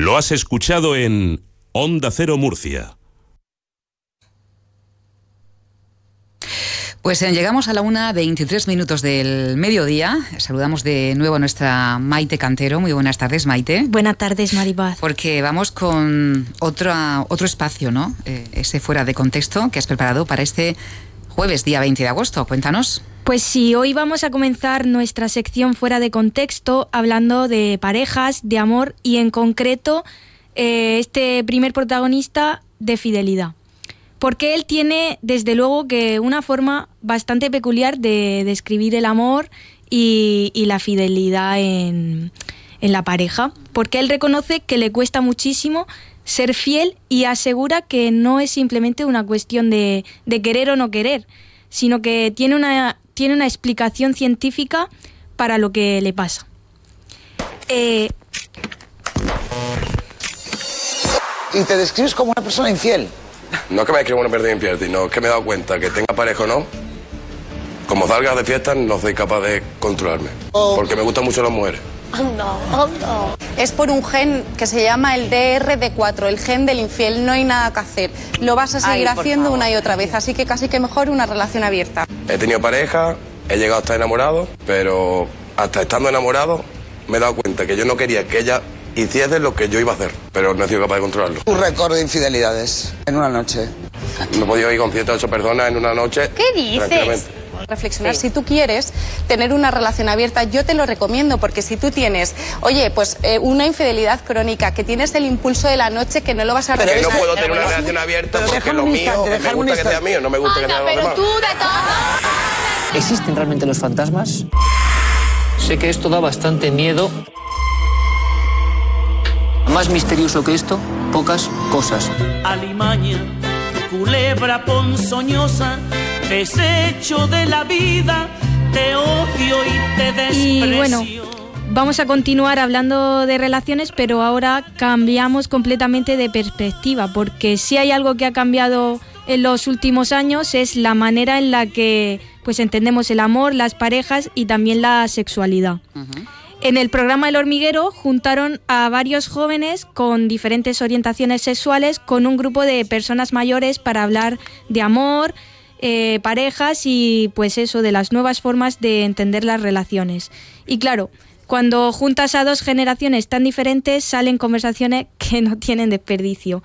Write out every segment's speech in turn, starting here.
Lo has escuchado en Onda Cero Murcia. Pues llegamos a la 1:23 del mediodía. Saludamos de nuevo a nuestra Maite Cantero. Muy buenas tardes, Maite. Buenas tardes, Maripaz. Porque vamos con otro espacio, ¿no? Ese fuera de contexto que has preparado para este jueves, día 20 de agosto. Cuéntanos. Pues sí, hoy vamos a comenzar nuestra sección fuera de contexto hablando de parejas, de amor y en concreto este primer protagonista de fidelidad. Porque él tiene, desde luego, que una forma bastante peculiar de describir el amor y la fidelidad en la pareja. Porque él reconoce que le cuesta muchísimo ser fiel y asegura que no es simplemente una cuestión de querer o no querer, sino que tiene una explicación científica para lo que le pasa. Y te describes como una persona infiel. No es que me escriba una persona infiel, sino que me he dado cuenta que tenga pareja o no, como salga de fiesta no soy capaz de controlarme, porque me gustan mucho las mujeres. Es por un gen que se llama el DRD4, el gen del infiel, no hay nada que hacer. Lo vas a seguir haciendo una y otra vez, así que casi que mejor una relación abierta. He tenido pareja, he llegado a estar enamorado, pero hasta estando enamorado me he dado cuenta que yo no quería que ella hiciese lo que yo iba a hacer, pero no he sido capaz de controlarlo. Tu récord de infidelidades en una noche. No he podido ir con 7 o 8 personas en una noche. ¿Qué dices? Reflexionar, si tú quieres tener una relación abierta, yo te lo recomiendo, porque si tú tienes, una infidelidad crónica, que tienes el impulso de la noche, que no lo vas a Pero no puedo tener una relación abierta porque lo mío me gusta que sea mío, no me gusta que sea de los demás. ¿Existen realmente los fantasmas? Sé que esto da bastante miedo. Más misterioso que esto, pocas cosas. Alimaña, culebra ponzoñosa, desecho de la vida, te odio y te desprecio. Y bueno, vamos a continuar hablando de relaciones, pero ahora cambiamos completamente de perspectiva, porque si hay algo que ha cambiado en los últimos años es la manera en la que pues entendemos el amor, las parejas y también la sexualidad. En el programa El Hormiguero juntaron a varios jóvenes con diferentes orientaciones sexuales con un grupo de personas mayores para hablar de amor, parejas y pues eso, de las nuevas formas de entender las relaciones. Y claro, cuando juntas a dos generaciones tan diferentes salen conversaciones que no tienen desperdicio.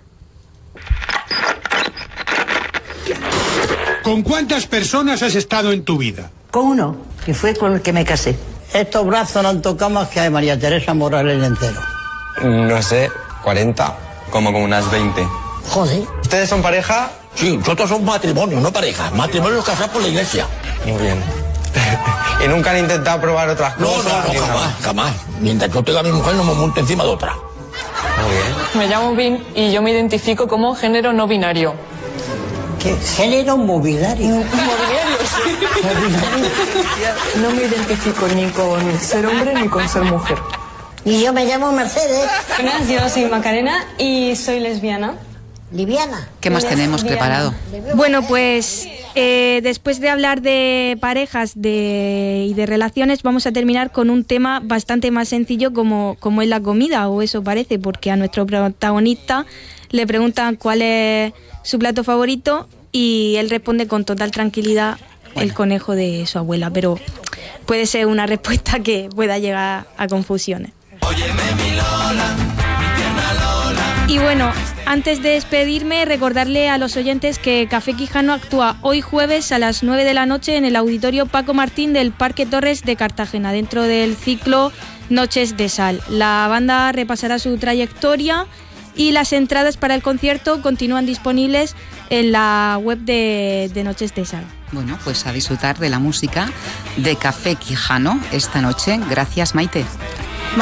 ¿Con cuántas personas has estado en tu vida? Con uno, que fue con el que me casé. Estos brazos no han tocado más que a María Teresa Morales entero. No sé, 40, como unas 20. Joder. ¿Ustedes son pareja? Sí, nosotros somos matrimonio, no pareja. Matrimonio casado por la iglesia. Muy bien. ¿Y nunca han intentado probar otras cosas? No, jamás. Mientras yo tenga a mi mujer no me monte encima de otra. Muy bien. Me llamo Vin y yo me identifico como género no binario. ¿Qué? ¿Género mobiliario? Mobiliario, sí. No me identifico ni con ser hombre ni con ser mujer. Y yo me llamo Mercedes. Buenas, yo soy Macarena y soy lesbiana. ¿Liviana? ¿Qué más tenemos preparado? Bueno, pues después de hablar de parejas y de relaciones, vamos a terminar con un tema bastante más sencillo como es la comida, o eso parece, porque a nuestro protagonista le preguntan cuál es su plato favorito y él responde con total tranquilidad el conejo de su abuela, pero puede ser una respuesta que pueda llegar a confusiones. Óyeme, mi Lola, mi tierna Lola. Y bueno, antes de despedirme, recordarle a los oyentes que Café Quijano actúa hoy jueves a las 9 de la noche en el Auditorio Paco Martín del Parque Torres de Cartagena, dentro del ciclo Noches de Sal. La banda repasará su trayectoria y las entradas para el concierto continúan disponibles en la web de Noches de Sal. Bueno, pues a disfrutar de la música de Café Quijano esta noche. Gracias, Maite.